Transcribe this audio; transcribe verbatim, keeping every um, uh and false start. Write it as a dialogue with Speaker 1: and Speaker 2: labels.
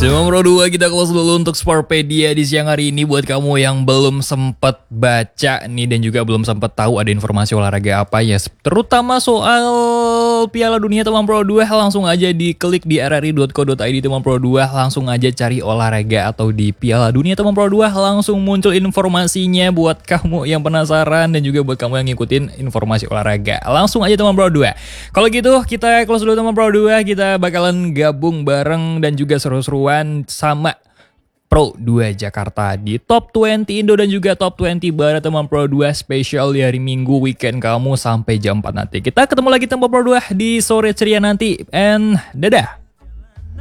Speaker 1: Semua Pro dua kita close dulu untuk Sportpedia di siang hari ini. Buat kamu yang belum sempat baca nih dan juga belum sempat tahu ada informasi olahraga apa ya, terutama soal Piala Dunia teman Pro dua, langsung aja diklik di r r i dot co dot i d teman Pro dua, langsung aja cari olahraga atau di Piala Dunia teman Pro dua, langsung muncul informasinya buat kamu yang penasaran dan juga buat kamu yang ngikutin informasi olahraga. Langsung aja teman Pro dua. Kalau gitu kita close dulu teman Pro dua, kita bakalan gabung bareng dan juga seru-seruan sama Pro dua Jakarta di Top dua puluh Indo dan juga Top dua puluh Barat teman Pro dua spesial di hari Minggu weekend kamu sampai jam empat nanti. Kita ketemu lagi teman Pro dua di sore ceria nanti, and dadah.